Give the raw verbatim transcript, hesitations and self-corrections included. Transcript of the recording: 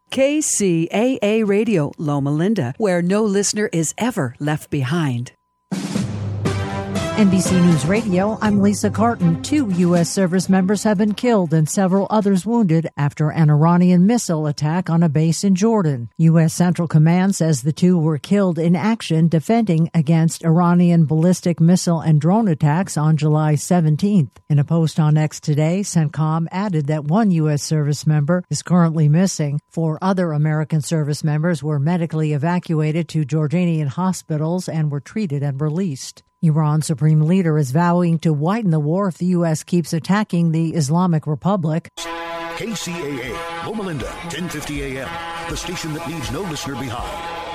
K C A A Radio, Loma Linda, where no listener is ever left behind. N B C News Radio, I'm Lisa Carton. Two U S service members have been killed and several others wounded after an Iranian missile attack on a base in Jordan. U S Central Command says the two were killed in action defending against Iranian ballistic missile and drone attacks on July seventeenth. In a post on X today, CENTCOM added that one U S service member is currently missing. Four other American service members were medically evacuated to Jordanian hospitals and were treated and released. Iran's supreme leader is vowing to widen the war if the U S keeps attacking the Islamic Republic. K C A A, Loma Linda, ten fifty a.m., the station that leaves no listener behind.